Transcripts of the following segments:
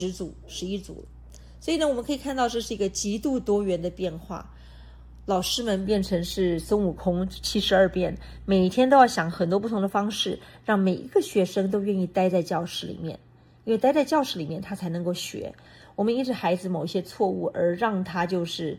11组。所以呢，我们可以看到这是一个极度多元的变化。老师们变成是孙悟空72变，每天都要想很多不同的方式，让每一个学生都愿意待在教室里面，因为待在教室里面他才能够学。我们因着孩子某一些错误而让他就是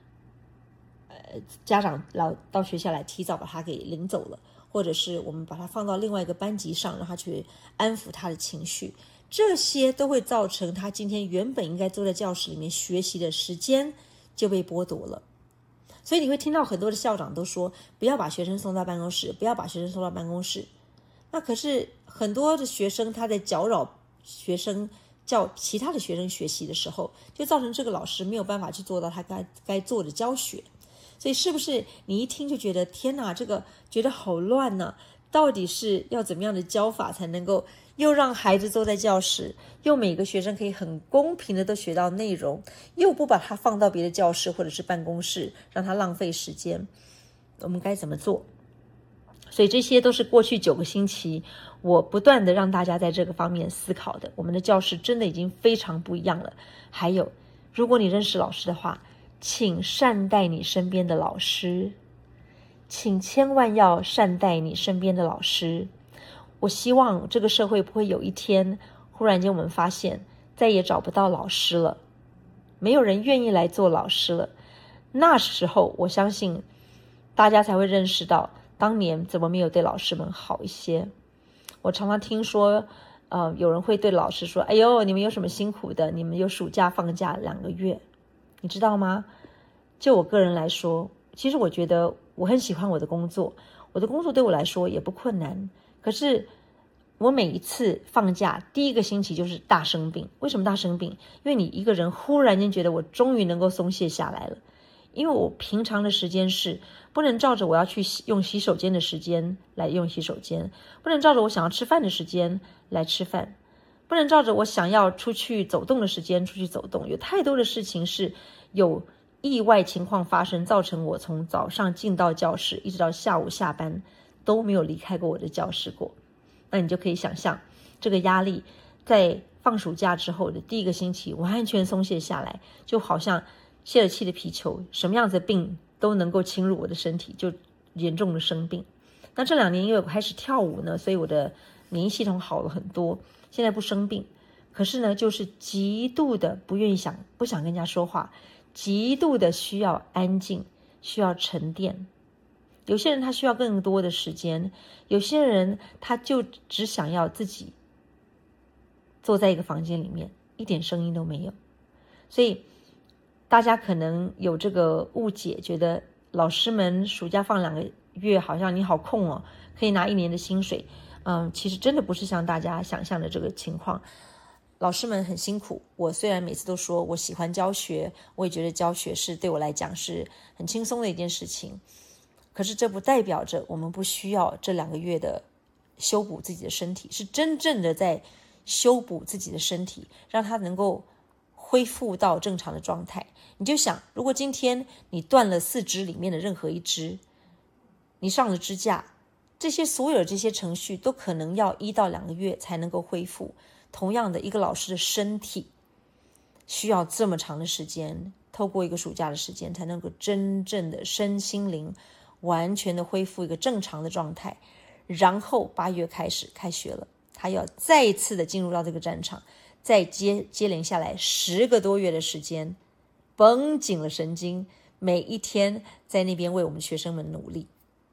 家长到学校来提早把他给领走了，或者是我们把他放到另外一个班级上，让他去安抚他的情绪，这些都会造成他今天原本应该坐在教室里面学习的时间就被剥夺了。所以你会听到很多的校长都说，不要把学生送到办公室，不要把学生送到办公室。那可是很多的学生他在搅扰学生叫其他的学生学习的时候，就造成这个老师没有办法去做到他该做的教学。所以是不是你一听就觉得天哪，这个觉得好乱呢？到底是要怎么样的教法才能够又让孩子坐在教室，又每个学生可以很公平的都学到内容，又不把他放到别的教室或者是办公室让他浪费时间，我们该怎么做？所以这些都是过去9个星期我不断的让大家在这个方面思考的。我们的教室真的已经非常不一样了。还有，如果你认识老师的话，请善待你身边的老师，请千万要善待你身边的老师。我希望这个社会不会有一天忽然间我们发现再也找不到老师了，没有人愿意来做老师了。那时候我相信大家才会认识到当年怎么没有对老师们好一些。我常常听说有人会对老师说，哎呦，你们有什么辛苦的，你们有暑假放假2个月。你知道吗？就我个人来说，其实我觉得我很喜欢我的工作，我的工作对我来说也不困难。可是我每一次放假第一个星期就是大生病。为什么大生病？因为你一个人忽然间觉得我终于能够松懈下来了。因为我平常的时间是不能照着我要去用洗手间的时间来用洗手间，不能照着我想要吃饭的时间来吃饭，不能照着我想要出去走动的时间出去走动。有太多的事情是有意外情况发生，造成我从早上进到教室一直到下午下班都没有离开过我的教室过。那你就可以想象这个压力，在放暑假之后的第一个星期完全松懈下来，就好像泄了气的皮球，什么样子的病都能够侵入我的身体，就严重的生病。那这2年因为我开始跳舞呢，所以我的免疫系统好了很多，现在不生病。可是呢，就是极度的不想跟人家说话，极度的需要安静，需要沉淀。有些人他需要更多的时间，有些人他就只想要自己坐在一个房间里面，一点声音都没有。所以大家可能有这个误解，觉得老师们暑假放2个月好像你好空哦，可以拿1年的薪水。其实真的不是像大家想象的这个情况。老师们很辛苦，我虽然每次都说我喜欢教学，我也觉得教学是对我来讲是很轻松的一件事情，可是这不代表着我们不需要这2个月的修补自己的身体，是真正的在修补自己的身体，让它能够恢复到正常的状态。你就想，如果今天你断了4肢里面的任何一肢，你上了支架，所有的这些程序都可能要1到2个月才能够恢复。同样的，一个老师的身体需要这么长的时间，透过一个暑假的时间才能够真正的身心灵完全的恢复一个正常的状态。然后8月开始开学了，他要再一次的进入到这个战场，再接连下来10个多月的时间，绷紧了神经，每一天在那边为我们学生们努力。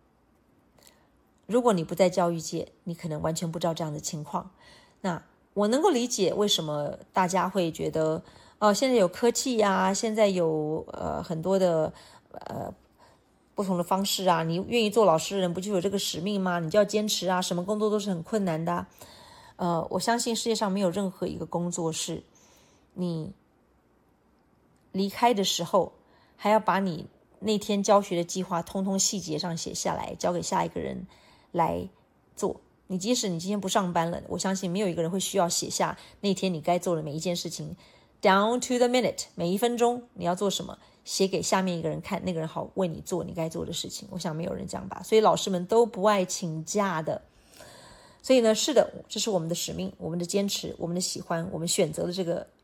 如果你不在教育界，你可能完全不知道这样的情况。那我能够理解为什么大家会觉得现在有科技啊，现在有很多的不同的方式啊，你愿意做老师的人不就有这个使命吗？你就要坚持啊，什么工作都是很困难的我相信世界上没有任何一个工作是你离开的时候还要把你那天教学的计划通通细节上写下来，交给下一个人来做。你即使你今天不上班了，我相信没有一个人会需要写下那天你该做的每一件事情 down to the minute， 每1分钟你要做什么，写给下面一个人看，那个人好为你做你该做的事情。我想没有人这样吧，所以老师们都不爱请假的。所以呢，是的，这是我们的使命，我们的坚持，我们的喜欢，我们选择了这个